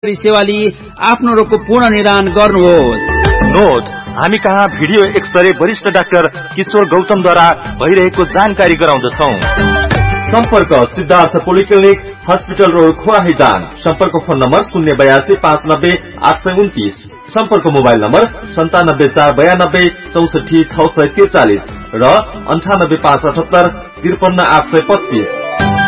सेवा लिई आफ्नो रोगको पूर्ण निदान गर्नुहोस्। नोट, हामी कहाँ भिडियो एक्सरे वरिष्ठ डाक्टर किशोर गौतमद्वारा भइरहेको जानकारी गराउँदछौ। सम्पर्क सिद्धार्थ पोलिक्लिनिक, हस्पिटल रोड, खोराहीजाङ। सम्पर्क फोन नम्बर 082 590 829। सम्पर्क मोबाइल नम्बर 97 492 64 643 र 98 578 53 825।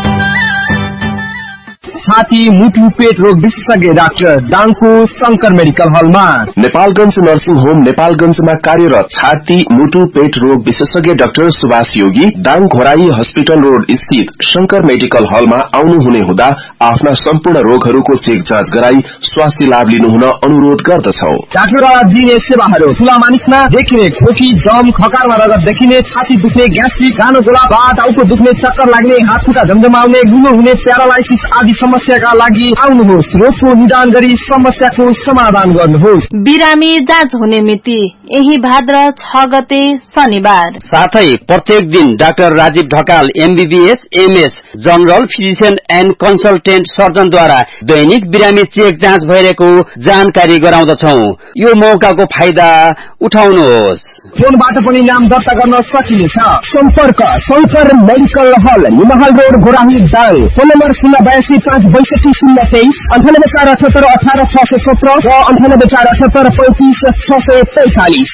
छाती मुटु पेट रोग विशेषज्ञ डाक्टर दाङको शंकर मेडिकल हलमा। नेपालगञ्ज नर्सिङ होम नेपालगञ्जमा कार्यरत छाती मुटु पेट रोग विशेषज्ञ डाक्टर सुभाष योगी दाङ घोराई हस्पिटल रोड स्थित शंकर मेडिकल हलमा आउनुहुने हुँदा आफ्ना सम्पूर्ण रोगहरूको चेक जाँच गराई स्वास्थ्य लाभ लिनुहुन अनुरोध गर्दछौ। डाक्टरद्वारा दिइने सेवाहरू ठूला मानिसमा देखिने खोकी, दम, खकारमा रगत देखिने, छाती दुख्ने, ग्यास्ट्रिक, गानो गोला, टाउको दुख्ने, चक्कर लाग्ने, हात खुट्टा झमझमाउने, गुलो हुने, प्यारालाइसिस आदि समस्याका लागि आउनुहोस्। रोगको निदान गरी समस्याको समाधान गर्नुहोस्। बिरामी जाँच हुने मिति यही भाद्र 6 गते शनिबार। साथै प्रत्येक दिन doctor Rajiv Dhakal MBBS MS general physician and consultant सर्जनद्वारा दैनिक बिरामी चेक जाँच भइरहेको जानकारी गराउँदछौ। यो मौकाको फाइदा उठाउनुहोस्। फोनबाट पनि नाम दर्ता गर्न सकिनेछ। सम्पर्क शंकर मेडिकल हल, निमहाल road, Ghorahi, Dang. Phone number 082 562 023, 98 478 18 617 र 98 478 35 645।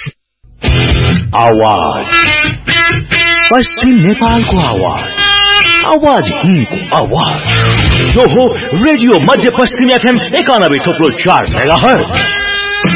आवाज पश्चिम नेपालको आवाज, आवाज हिन्दको आवाज। यो हो रेडियो मध्य पश्चिम FM 91.4 मेगाहर्ज।